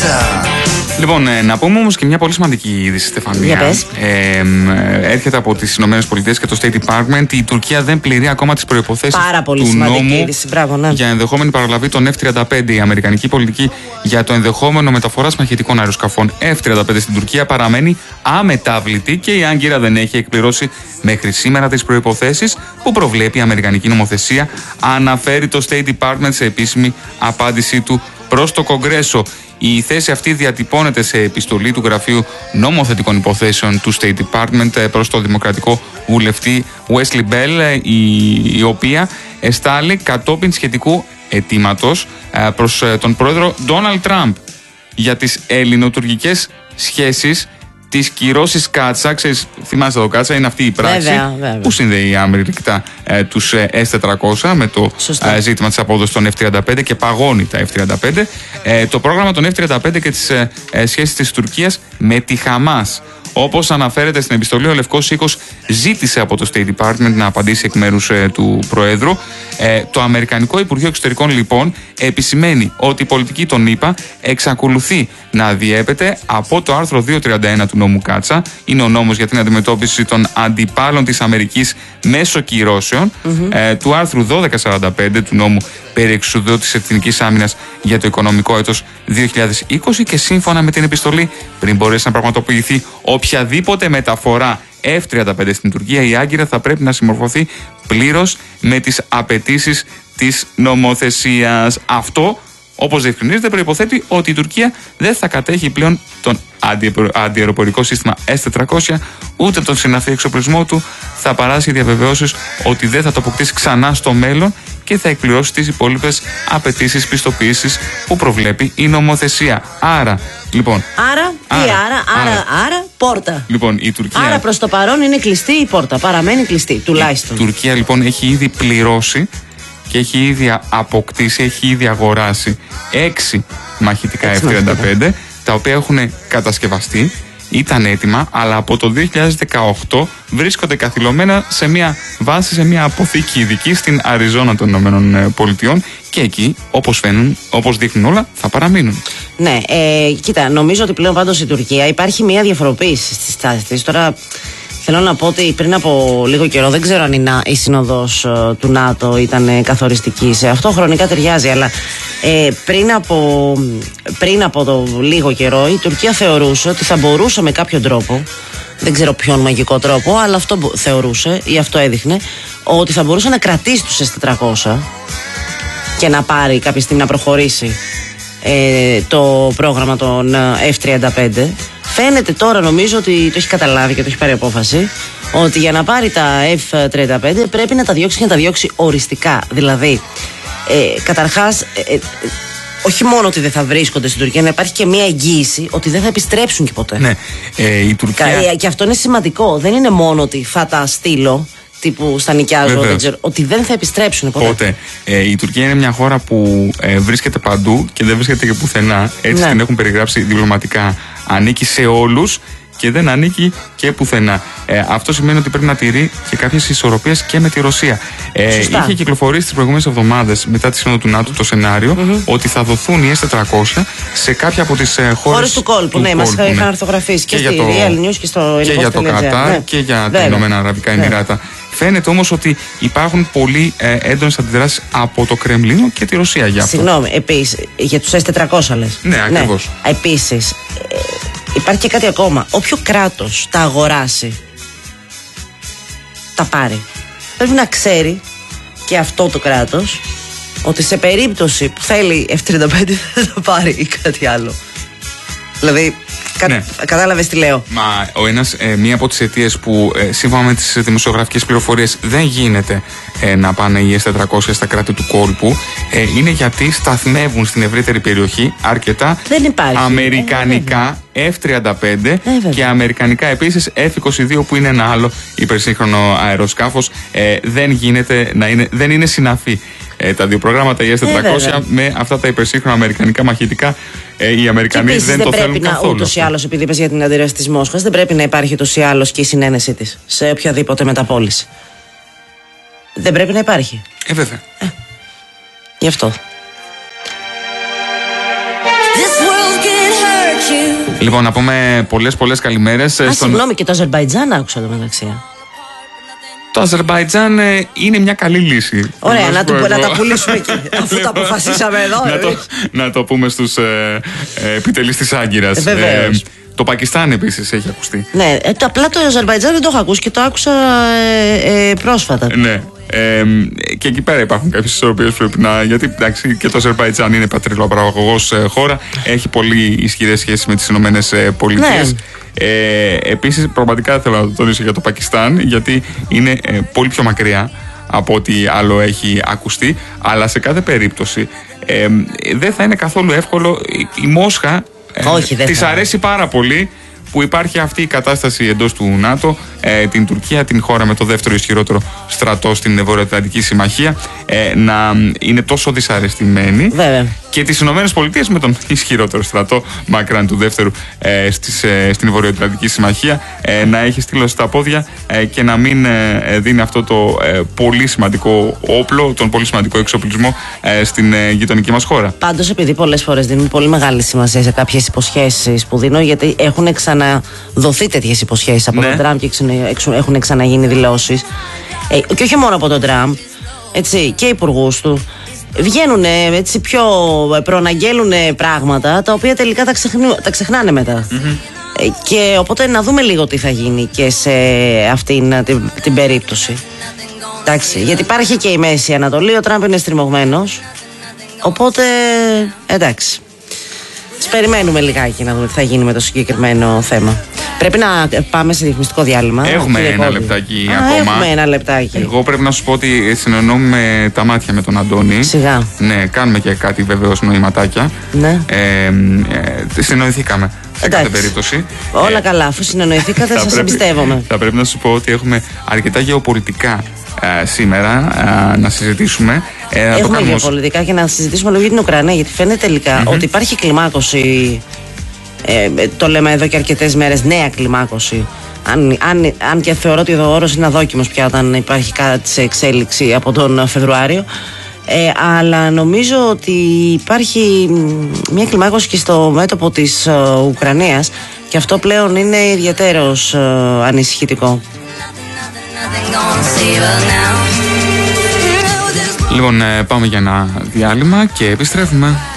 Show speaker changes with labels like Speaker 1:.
Speaker 1: Λοιπόν, να πούμε όμως και μια πολύ σημαντική είδηση, Στεφανία. Έρχεται από τις ΗΠΑ και το State Department. Η Τουρκία δεν πληρεί ακόμα τις προϋποθέσεις του νόμου
Speaker 2: είδηση. Μπράβο, ναι.
Speaker 1: για ενδεχόμενη παραλαβή των F-35. Η αμερικανική πολιτική για το ενδεχόμενο μεταφοράς μαχητικών αεροσκαφών F-35 στην Τουρκία παραμένει αμετάβλητη και η Άγκυρα δεν έχει εκπληρώσει μέχρι σήμερα τις προϋποθέσεις που προβλέπει η αμερικανική νομοθεσία, αναφέρει το State Department σε επίσημη απάντησή του προς το Κογκρέσο. Η θέση αυτή διατυπώνεται σε επιστολή του Γραφείου Νομοθετικών Υποθέσεων του State Department προς το δημοκρατικό βουλευτή Wesley Bell, η οποία εστάλει κατόπιν σχετικού αιτήματος προς τον πρόεδρο Donald Trump για τις ελληνοτουρκικές σχέσεις, τις κυρώσεις Κάτσα. Θυμάστε το Κάτσα, είναι αυτή η πράξη που συνδέει αμερικά τους S-400 με το ζήτημα της απόδοσης των F-35 και παγώνει τα F-35. Το πρόγραμμα των F-35 και τις σχέσεις της Τουρκίας με τη Χαμάς. Όπως αναφέρεται στην επιστολή, ο Λευκός Οίκος ζήτησε από το State Department να απαντήσει εκ μέρους του Προέδρου. Το Αμερικανικό Υπουργείο Εξωτερικών, λοιπόν, επισημαίνει ότι η πολιτική των ΗΠΑ εξακολουθεί να διέπεται από το άρθρο 231 του νόμου Κάτσα. Είναι ο νόμος για την αντιμετώπιση των αντιπάλων της Αμερικής μέσω κυρώσεων, του άρθρου 1245 του νόμου περί εξουσιοδότησης εθνικής άμυνας για το οικονομικό έτος 2020 και σύμφωνα με την επιστολή, πριν μπορέσει να πραγματοποιηθεί οποιαδήποτε μεταφορά F-35 στην Τουρκία, η Άγκυρα θα πρέπει να συμμορφωθεί πλήρως με τις απαιτήσεις της νομοθεσίας. Αυτό, όπως διευκρινίζεται, προϋποθέτει ότι η Τουρκία δεν θα κατέχει πλέον τον αντιαεροπορικό σύστημα S-400, ούτε τον συναφή εξοπλισμό του, θα παράσχει διαβεβαιώσεις ότι δεν θα το αποκτήσει ξανά στο μέλλον και θα εκπληρώσει τις υπόλοιπες απαιτήσεις πιστοποίησης που προβλέπει η νομοθεσία. Άρα, λοιπόν.
Speaker 2: Άρα, πόρτα.
Speaker 1: Λοιπόν, η Τουρκία.
Speaker 2: Άρα, προς το παρόν είναι κλειστή η πόρτα. Παραμένει κλειστή, τουλάχιστον.
Speaker 1: Η Τουρκία, λοιπόν, έχει ήδη πληρώσει και έχει ήδη αποκτήσει, έχει ήδη αγοράσει 6 μαχητικά F-35, τα οποία έχουν κατασκευαστεί, ήταν έτοιμα, αλλά από το 2018 βρίσκονται καθυλωμένα σε μια βάση, σε μια αποθήκη ειδική στην Αριζόνα των ΗΠΑ και εκεί, όπως δείχνουν όλα, θα παραμείνουν.
Speaker 2: Ναι, κοίτα, νομίζω ότι πλέον πάντως η Τουρκία υπάρχει μια διαφοροποίηση στη στάση της. Τώρα θέλω να πω ότι πριν από λίγο καιρό, δεν ξέρω αν η σύνοδος του ΝΑΤΟ ήταν καθοριστική σε αυτό, χρονικά ταιριάζει, αλλά πριν από το λίγο καιρό η Τουρκία θεωρούσε ότι θα μπορούσε με κάποιο τρόπο, δεν ξέρω ποιον μαγικό τρόπο, αλλά αυτό θεωρούσε ή αυτό έδειχνε, ότι θα μπορούσε να κρατήσει τους S-400 και να πάρει κάποια στιγμή να προχωρήσει το πρόγραμμα των F-35. Φαίνεται τώρα, νομίζω ότι το έχει καταλάβει και το έχει πάρει απόφαση, ότι για να πάρει τα F-35 πρέπει να τα διώξει και να τα διώξει οριστικά. Δηλαδή, καταρχάς, όχι μόνο ότι δεν θα βρίσκονται στην Τουρκία, να υπάρχει και μια εγγύηση ότι δεν θα επιστρέψουν και ποτέ.
Speaker 1: Ναι, η Τουρκία.
Speaker 2: Και αυτό είναι σημαντικό. Δεν είναι μόνο ότι θα τα στείλω, τύπου στα νοικιάζω, δεν ξέρω, ότι δεν θα επιστρέψουν ποτέ.
Speaker 1: Οπότε, η Τουρκία είναι μια χώρα που βρίσκεται παντού και δεν βρίσκεται και πουθενά. Έτσι την έχουν περιγράψει διπλωματικά. Ανήκει σε όλους και δεν ανήκει και πουθενά. Αυτό σημαίνει ότι πρέπει να τηρεί και κάποιες ισορροπίες και με τη Ρωσία. Είχε κυκλοφορήσει τις προηγούμενες εβδομάδες, μετά τη σύνοδο του ΝΑΤΟ, το σενάριο ότι θα δοθούν οι S-400 σε κάποια από τις χώρες
Speaker 2: του κόλπου. Ναι, μας είχαν αρθογραφήσει και στη Real News και στο
Speaker 1: και για το Κατάρ και για τα Ηνωμένα Αραβικά Εμιράτα. Φαίνεται όμως ότι υπάρχουν πολύ έντονες αντιδράσεις από το Κρεμλίνο και τη Ρωσία για αυτό.
Speaker 2: Συγγνώμη, επίσης, για τους S-400 λες.
Speaker 1: Ναι, ακριβώς.
Speaker 2: Επίσης, υπάρχει και κάτι ακόμα. Όποιο κράτος τα αγοράσει, τα πάρει. Πρέπει να ξέρει και αυτό το κράτος ότι σε περίπτωση που θέλει F-35 δεν θα πάρει ή κάτι άλλο. Δηλαδή, κατάλαβες τι λέω.
Speaker 1: Μα μία από τις αιτίες που σύμφωνα με τις δημοσιογραφικές πληροφορίες δεν γίνεται να πάνε οι S-400 στα κράτη του κόλπου είναι γιατί σταθμεύουν στην ευρύτερη περιοχή αρκετά αμερικανικά F-35 και αμερικανικά επίσης F-22 που είναι ένα άλλο υπερσύγχρονο αεροσκάφος. Δεν είναι συναφή τα δύο προγράμματα, οι S-400 με αυτά τα υπερσύγχρονα αμερικανικά μαχητικά. Οι Αμερικανοί δεν το θέλουν καθόλου.
Speaker 2: Ούτως ή άλλως, επειδή είπες για την αντίδραση της Μόσχας, δεν πρέπει να υπάρχει ούτως ή άλλως και η συνένεσή της σε οποιαδήποτε μεταπώληση. Δεν πρέπει να υπάρχει.
Speaker 1: Βέβαια.
Speaker 2: Γι' αυτό.
Speaker 3: This world can
Speaker 1: Λοιπόν, να πούμε πολλές καλημέρες.
Speaker 2: Συγγνώμη, και το Αζερμπαϊτζάν άκουσα το μεταξύ.
Speaker 1: Το Αζερμπαϊτζάν είναι μια καλή λύση.
Speaker 2: Ωραία, να τα πουλήσουμε εκεί. Αφού το αποφασίσαμε εδώ.
Speaker 1: Να το πούμε στους επιτελείς της Άγκυρας. Το Πακιστάν επίσης έχει ακουστεί.
Speaker 2: Ναι, απλά το Αζερμπαϊτζάν δεν το έχω ακούσει και το άκουσα πρόσφατα.
Speaker 1: Ναι. Και εκεί πέρα υπάρχουν κάποιες ισορροπίες πρέπει να. Γιατί εντάξει, και το Αζερμπαϊτζάν είναι πατριλοπαραγωγός χώρα, έχει πολύ ισχυρές σχέσεις με τις Ηνωμένες Πολιτείες. Ναι. Επίσης, πραγματικά θέλω να το τονίσω για το Πακιστάν, γιατί είναι πολύ πιο μακριά από ό,τι άλλο έχει ακουστεί. Αλλά σε κάθε περίπτωση δεν θα είναι καθόλου εύκολο. Η Μόσχα της αρέσει πάρα πολύ που υπάρχει αυτή η κατάσταση εντός του ΝΑΤΟ, την Τουρκία, την χώρα με το δεύτερο ισχυρότερο στρατό στην Βορειοατλαντική Συμμαχία, να είναι τόσο δυσαρεστημένη.
Speaker 2: Βέβαια.
Speaker 1: Και τις Ηνωμένες Πολιτείες με τον ισχυρότερο στρατό, μακράν του δεύτερου, στην Βορειοατλαντική Συμμαχία, να έχει στήλωση στα πόδια και να μην δίνει αυτό το πολύ σημαντικό όπλο, τον πολύ σημαντικό εξοπλισμό στην γειτονική μας χώρα.
Speaker 2: Πάντως, επειδή πολλές φορές δίνουν πολύ μεγάλη σημασία σε κάποιες υποσχέσεις που δίνω, γιατί έχουν ξαναδοθεί τέτοιες υποσχέσεις από τον Τραμπ και έχουν ξαναγίνει δηλώσεις. Και όχι μόνο από τον Τραμπ, έτσι, και υπουργούς του. Βγαίνουν έτσι πιο προαναγγέλουν πράγματα τα οποία τελικά τα ξεχνάνε μετά. Και οπότε να δούμε λίγο τι θα γίνει και σε αυτήν την περίπτωση. Εντάξει, γιατί υπάρχει και η Μέση Ανατολή, ο Τραμπ είναι στριμωγμένος. Οπότε εντάξει. Περιμένουμε λιγάκι να δούμε τι θα γίνει με το συγκεκριμένο θέμα. Πρέπει να πάμε σε διαφημιστικό διάλειμμα.
Speaker 1: Έχουμε ένα λεπτάκι ακόμα.
Speaker 2: Έχουμε ένα λεπτάκι.
Speaker 1: Εγώ πρέπει να σου πω ότι συνεννοούμε τα μάτια με τον Αντώνη.
Speaker 2: Σιγά.
Speaker 1: Ναι, κάνουμε και κάτι βεβαίως νοηματάκια.
Speaker 2: Ναι.
Speaker 1: Συνεννοηθήκαμε. Σε κάθε περίπτωση.
Speaker 2: Όλα καλά, αφού συνεννοηθήκατε, σας εμπιστεύομαι.
Speaker 1: Θα πρέπει να σου πω ότι έχουμε αρκετά γεωπολιτικά σήμερα να συζητήσουμε.
Speaker 2: Έχουμε γεωπολιτικά και να συζητήσουμε λίγο για την Ουκρανία, γιατί φαίνεται τελικά ότι υπάρχει κλιμάκωση. Το λέμε εδώ και αρκετές μέρες, νέα κλιμάκωση. Αν και θεωρώ ότι ο όρος είναι αδόκιμος πια όταν υπάρχει κάτι σε εξέλιξη από τον Φεβρουάριο. Αλλά νομίζω ότι υπάρχει μια κλιμάκωση και στο μέτωπο της Ουκρανίας και αυτό πλέον είναι ιδιαίτερος ανησυχητικό.
Speaker 1: Λοιπόν, πάμε για ένα διάλειμμα και επιστρέφουμε.